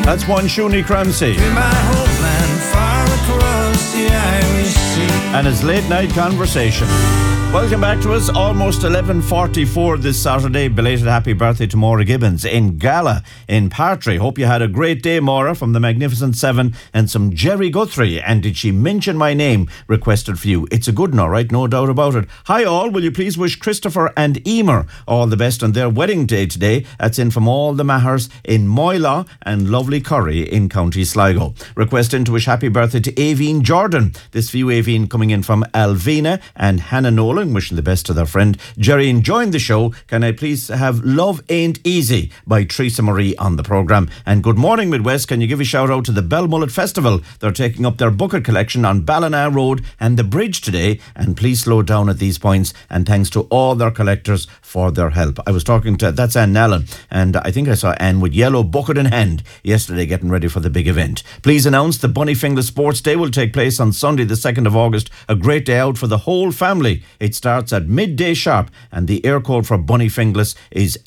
That's one Shuni Cramsey. To my homeland far across the Irish Sea. And his late night conversation. Welcome back to us. Almost 11:44 this Saturday. Belated happy birthday to Maura Gibbons in Gala in Partry. Hope you had a great day, Maura, from the Magnificent Seven and some Jerry Guthrie. And did she mention my name requested for you? It's a good one, all right, no doubt about it. Hi all, will you please wish Christopher and Emer all the best on their wedding day today? That's in from all the Mahers in Moyla and lovely Curry in County Sligo. Requesting to wish happy birthday to Aveen Jordan. This for you, Aveen, coming in from Alvina and Hannah Nolan. Wishing the best to their friend Jerry. Enjoying the show. Can I please have Love Ain't Easy by Teresa Marie on the programme? And good morning, Midwest. Can you give a shout out to the Belmullet Festival? They're taking up their bucket collection on Ballina Road and the bridge today. And please slow down at these points. And thanks to all their collectors for their help. I was talking to, that's Anne Nallen, and I think I saw Anne with yellow bucket in hand yesterday getting ready for the big event. Please announce the Bunny Finglas Sports Day will take place on Sunday the 2nd of August. A great day out for the whole family. It starts at midday sharp, and the air code for Bunny Finglas is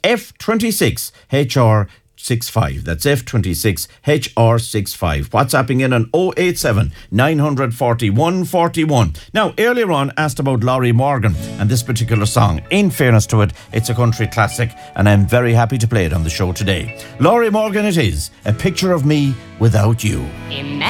F26HR65. That's F26HR65. WhatsApping in on 087 940 141. Now, earlier on, asked about Laurie Morgan and this particular song. In fairness to it, it's a country classic, and I'm very happy to play it on the show today. Laurie Morgan it is, A Picture of Me Without You.